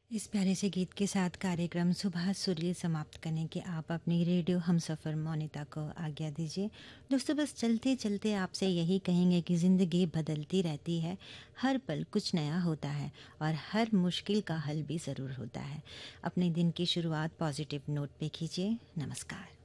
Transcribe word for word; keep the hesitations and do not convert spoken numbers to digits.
इस प्यारे से गीत के साथ कार्यक्रम सुबह सुरीली समाप्त करने के आप अपनी रेडियो हमसफ़र मोनिता को आज्ञा दीजिए। दोस्तों, बस चलते चलते आपसे यही कहेंगे कि ज़िंदगी बदलती रहती है, हर पल कुछ नया होता है और हर मुश्किल का हल भी ज़रूर होता है। अपने दिन की शुरुआत पॉजिटिव नोट पे कीजिए। नमस्कार।